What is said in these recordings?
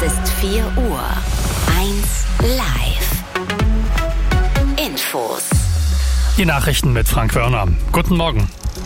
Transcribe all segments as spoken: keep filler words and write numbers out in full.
Es ist vier Uhr. eins live. Infos. Die Nachrichten mit Frank Wörner. Guten Morgen.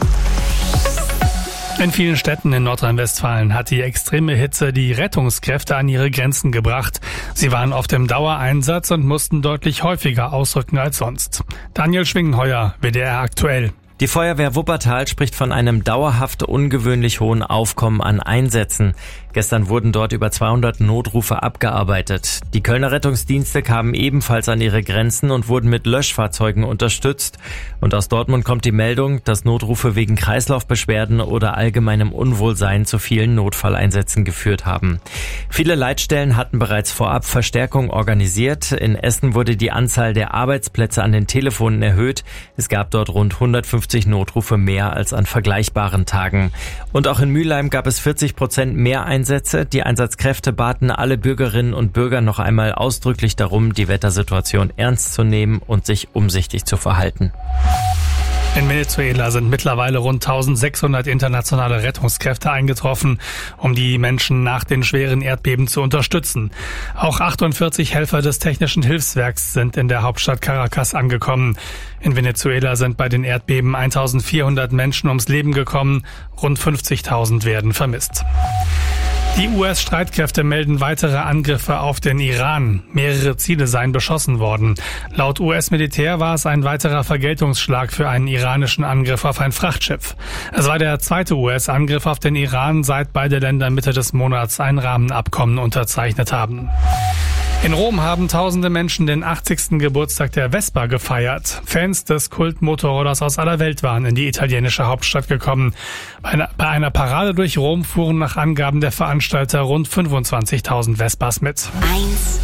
In vielen Städten in Nordrhein-Westfalen hat die extreme Hitze die Rettungskräfte an ihre Grenzen gebracht. Sie waren oft im Dauereinsatz und mussten deutlich häufiger ausrücken als sonst. Daniel Schwingenheuer, W D R aktuell. Die Feuerwehr Wuppertal spricht von einem dauerhaft ungewöhnlich hohen Aufkommen an Einsätzen. Gestern wurden dort über zweihundert Notrufe abgearbeitet. Die Kölner Rettungsdienste kamen ebenfalls an ihre Grenzen und wurden mit Löschfahrzeugen unterstützt. Und aus Dortmund kommt die Meldung, dass Notrufe wegen Kreislaufbeschwerden oder allgemeinem Unwohlsein zu vielen Notfalleinsätzen geführt haben. Viele Leitstellen hatten bereits vorab Verstärkung organisiert. In Essen wurde die Anzahl der Arbeitsplätze an den Telefonen erhöht. Es gab dort rund hundertfünfzig Notrufe mehr als an vergleichbaren Tagen. Und auch in Mülheim gab es vierzig Prozent mehr Einsätze. Die Einsatzkräfte baten alle Bürgerinnen und Bürger noch einmal ausdrücklich darum, die Wettersituation ernst zu nehmen und sich umsichtig zu verhalten. In Venezuela sind mittlerweile rund eintausendsechshundert internationale Rettungskräfte eingetroffen, um die Menschen nach den schweren Erdbeben zu unterstützen. Auch achtundvierzig Helfer des Technischen Hilfswerks sind in der Hauptstadt Caracas angekommen. In Venezuela sind bei den Erdbeben eintausendvierhundert Menschen ums Leben gekommen, rund fünfzigtausend werden vermisst. Die U S-Streitkräfte melden weitere Angriffe auf den Iran. Mehrere Ziele seien beschossen worden. Laut U S-Militär war es ein weiterer Vergeltungsschlag für einen iranischen Angriff auf ein Frachtschiff. Es war der zweite U S-Angriff auf den Iran, seit beide Länder Mitte des Monats ein Rahmenabkommen unterzeichnet haben. In Rom haben tausende Menschen den achtzigsten Geburtstag der Vespa gefeiert. Fans des Kultmotorrollers aus aller Welt waren in die italienische Hauptstadt gekommen. Bei einer, bei einer Parade durch Rom fuhren nach Angaben der Veranstalter rund fünfundzwanzigtausend Vespas mit. eins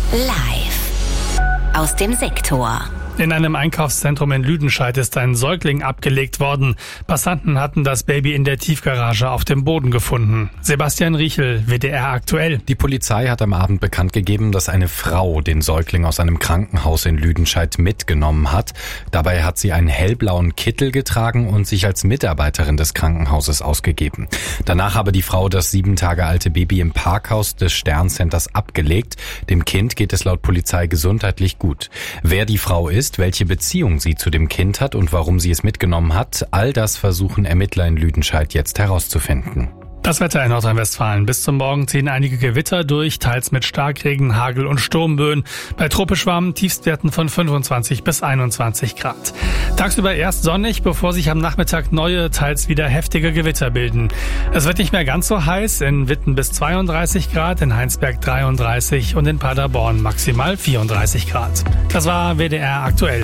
live. Aus dem Sektor. In einem Einkaufszentrum in Lüdenscheid ist ein Säugling abgelegt worden. Passanten hatten das Baby in der Tiefgarage auf dem Boden gefunden. Sebastian Riechel, W D R aktuell. Die Polizei hat am Abend bekannt gegeben, dass eine Frau den Säugling aus einem Krankenhaus in Lüdenscheid mitgenommen hat. Dabei hat sie einen hellblauen Kittel getragen und sich als Mitarbeiterin des Krankenhauses ausgegeben. Danach habe die Frau das sieben Tage alte Baby im Parkhaus des Sterncenters abgelegt. Dem Kind geht es laut Polizei gesundheitlich gut. Wer die Frau ist, welche Beziehung sie zu dem Kind hat und warum sie es mitgenommen hat, all das versuchen Ermittler in Lüdenscheid jetzt herauszufinden. Das Wetter in Nordrhein-Westfalen. Bis zum Morgen ziehen einige Gewitter durch, teils mit Starkregen, Hagel und Sturmböen. Bei tropisch warmen Tiefstwerten von fünfundzwanzig bis einundzwanzig Grad. Tagsüber erst sonnig, bevor sich am Nachmittag neue, teils wieder heftige Gewitter bilden. Es wird nicht mehr ganz so heiß, in Witten bis zweiunddreißig Grad, in Heinsberg dreiunddreißig und in Paderborn maximal vierunddreißig Grad. Das war W D R aktuell.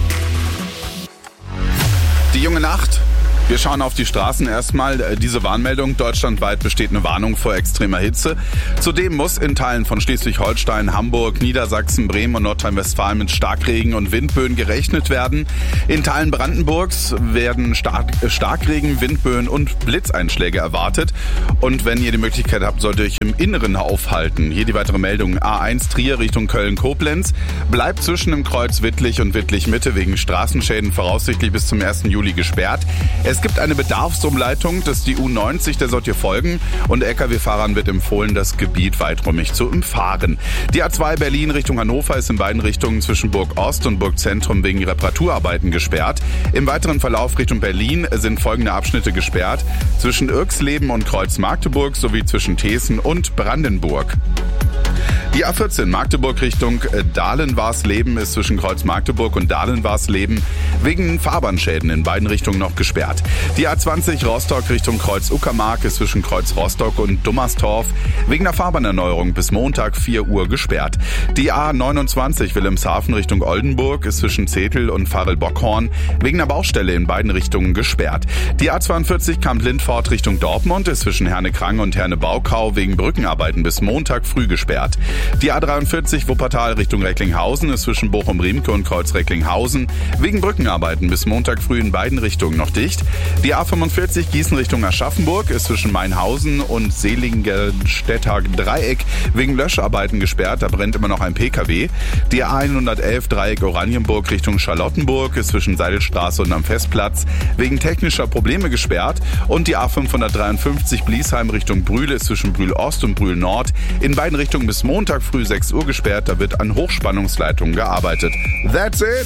Die junge Nacht. Wir schauen auf die Straßen erstmal. Diese Warnmeldung: Deutschlandweit besteht eine Warnung vor extremer Hitze. Zudem muss in Teilen von Schleswig-Holstein, Hamburg, Niedersachsen, Bremen und Nordrhein-Westfalen mit Starkregen und Windböen gerechnet werden. In Teilen Brandenburgs werden Stark- Starkregen, Windböen und Blitzeinschläge erwartet. Und wenn ihr die Möglichkeit habt, solltet ihr euch im Inneren aufhalten. Hier die weitere Meldung: A eins Trier Richtung Köln-Koblenz bleibt zwischen dem Kreuz Wittlich und Wittlich-Mitte wegen Straßenschäden voraussichtlich bis zum ersten Juli gesperrt. Es gibt eine Bedarfsumleitung, das ist die U neunzig, der sollt ihr folgen, und L K W-Fahrern wird empfohlen, das Gebiet weiträumig zu umfahren. Die A zwei Berlin Richtung Hannover ist in beiden Richtungen zwischen Burg Ost und Burg Zentrum wegen Reparaturarbeiten gesperrt. Im weiteren Verlauf Richtung Berlin sind folgende Abschnitte gesperrt: zwischen Irxleben und Kreuz Magdeburg sowie zwischen Thesen und Brandenburg. Die A vierzehn Magdeburg Richtung Dahlen-Warsleben ist zwischen Kreuz Magdeburg und Dahlen-Warsleben wegen Fahrbahnschäden in beiden Richtungen noch gesperrt. Die A zwanzig Rostock Richtung Kreuz Uckermark ist zwischen Kreuz Rostock und Dummerstorf wegen der Fahrbahnerneuerung bis Montag vier Uhr gesperrt. Die A neunundzwanzig Wilhelmshaven Richtung Oldenburg ist zwischen Zetel und Varel-Bockhorn wegen der Baustelle in beiden Richtungen gesperrt. Die A zweiundvierzig Kamp-Lindfort Richtung Dortmund ist zwischen Herne-Krang und Herne-Baukau wegen Brückenarbeiten bis Montag früh gesperrt. Die A dreiundvierzig Wuppertal Richtung Recklinghausen ist zwischen Bochum-Riemke und Kreuz-Recklinghausen wegen Brückenarbeiten bis Montag früh in beiden Richtungen noch dicht. Die A fünfundvierzig Gießen Richtung Aschaffenburg ist zwischen Mainhausen und Selingenstädter Dreieck wegen Löscharbeiten gesperrt. Da brennt immer noch ein P K W. Die A hundertelf Dreieck Oranienburg Richtung Charlottenburg ist zwischen Seidelstraße und am Festplatz wegen technischer Probleme gesperrt. Und die A fünfhundertdreiundfünfzig Bliesheim Richtung Brühl ist zwischen Brühl Ost und Brühl Nord in beiden Richtungen bis Montag früh sechs Uhr gesperrt. Da wird an Hochspannungsleitungen gearbeitet. That's it!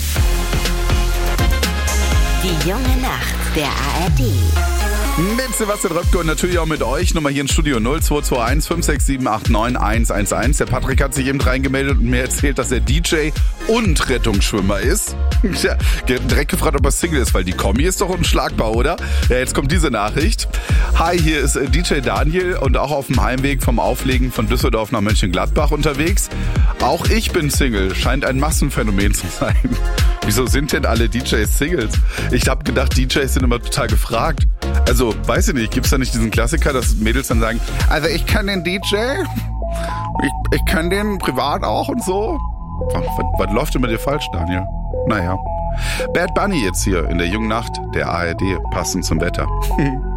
Die junge Nacht der A R D. Mit Sebastian Röpke und natürlich auch mit euch. Nummer hier im Studio null zwei zwei eins fünf sechs sieben acht neun eins eins eins. Der Patrick hat sich eben reingemeldet und mir erzählt, dass er D J und Rettungsschwimmer ist. Tja, direkt gefragt, ob er Single ist, weil die Kombi ist doch unschlagbar, oder? Ja, jetzt kommt diese Nachricht. Hi, hier ist D J Daniel und auch auf dem Heimweg vom Auflegen von Düsseldorf nach Mönchengladbach unterwegs. Auch ich bin Single. Scheint ein Massenphänomen zu sein. Wieso sind denn alle D Js Singles? Ich habe gedacht, D Js sind immer total gefragt. Also, weiß ich nicht, gibt's da nicht diesen Klassiker, dass Mädels dann sagen, also ich kann den D J, ich, ich kann den privat auch und so. Was, was läuft denn bei dir falsch, Daniel? Naja. Bad Bunny jetzt hier in der jungen Nacht der A R D, passend zum Wetter.